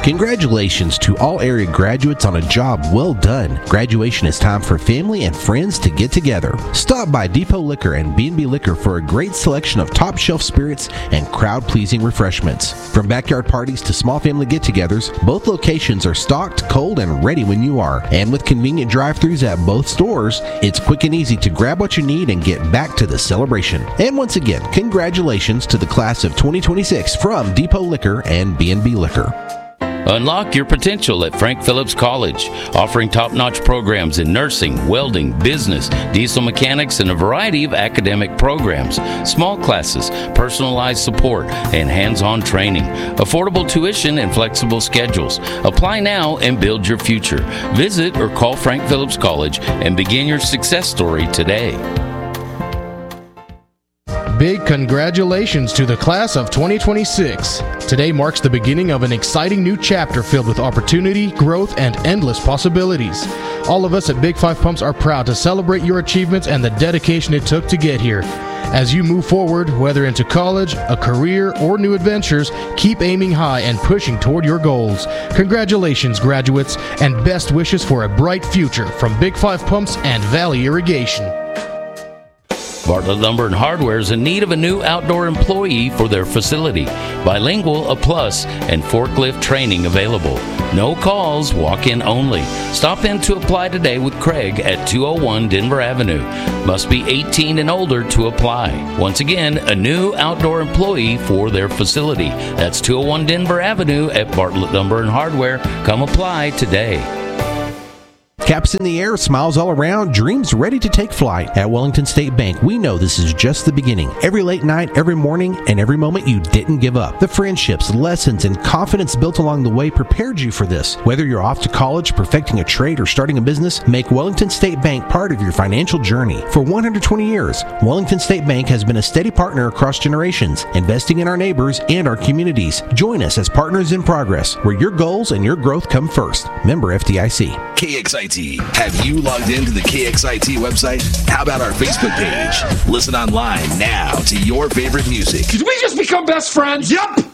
Congratulations to all area graduates on a job well done. Graduation is time for family and friends to get together. Stop by Depot Liquor and B&B Liquor for a great selection of top shelf spirits and crowd-pleasing refreshments. From backyard parties to small family get-togethers, both locations are stocked, cold, and ready when you are. And with convenient drive-thrus at both stores, it's quick and easy to grab what you need and get back to the celebration. And once again, congratulations to the class of 2026 from Depot Liquor and B&B Liquor. Unlock your potential at Frank Phillips College, offering top-notch programs in nursing, welding, business, diesel mechanics, and a variety of academic programs, small classes, personalized support, and hands-on training, affordable tuition, and flexible schedules. Apply now and build your future. Visit or call Frank Phillips College and begin your success story today. Big congratulations to the class of 2026. Today marks the beginning of an exciting new chapter filled with opportunity, growth, and endless possibilities. All of us at Big 5 Pumps are proud to celebrate your achievements and the dedication it took to get here. As you move forward, whether into college, a career, or new adventures, keep aiming high and pushing toward your goals. Congratulations, graduates, and best wishes for a bright future from Big 5 Pumps and Valley Irrigation. Bartlett Lumber and Hardware is in need of a new outdoor employee for their facility. Bilingual, a plus, and forklift training available. No calls, walk-in only. Stop in to apply today with Craig at 201 Denver Avenue. Must be 18 and older to apply. Once again, a new outdoor employee for their facility. That's 201 Denver Avenue at Bartlett Lumber and Hardware. Come apply today. Caps in the air, smiles all around, dreams ready to take flight. At Wellington State Bank, we know this is just the beginning. Every late night, every morning, and every moment you didn't give up. The friendships, lessons, and confidence built along the way prepared you for this. Whether you're off to college, perfecting a trade, or starting a business, make Wellington State Bank part of your financial journey. For 120 years, Wellington State Bank has been a steady partner across generations, investing in our neighbors and our communities. Join us as partners in progress, where your goals and your growth come first. Member FDIC. KXIT. Have you logged into the KXIT website? How about our Facebook page? Listen online now to your favorite music. Did we just become best friends? Yep!